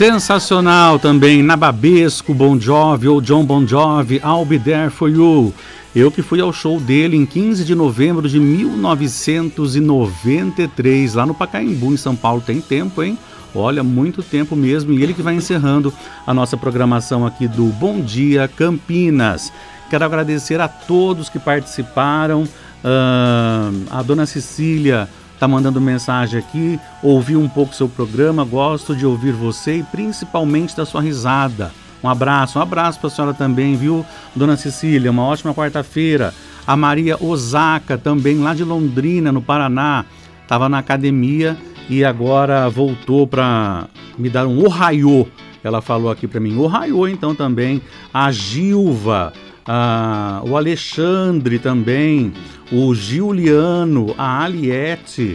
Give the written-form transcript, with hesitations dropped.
Sensacional também, Nababesco, Bon Jovi ou John Bon Jovi, I'll Be There For You. Eu que fui ao show dele em 15 de novembro de 1993, lá no Pacaembu, em São Paulo. Tem tempo, hein? Olha, muito tempo mesmo. E ele que vai encerrando a nossa programação aqui do Bom Dia Campinas. Quero agradecer a todos que participaram. A dona Cecília está mandando mensagem aqui. Ouvi um pouco seu programa, gosto de ouvir você e principalmente da sua risada. Um abraço para a senhora também, viu, dona Cecília? Uma ótima quarta-feira. A Maria Osaka, também lá de Londrina, no Paraná. Estava na academia e agora voltou para me dar um ohaiô. Ela falou aqui para mim, ohaiô então também. A Gilva, o Alexandre também, o Giuliano, a Aliette,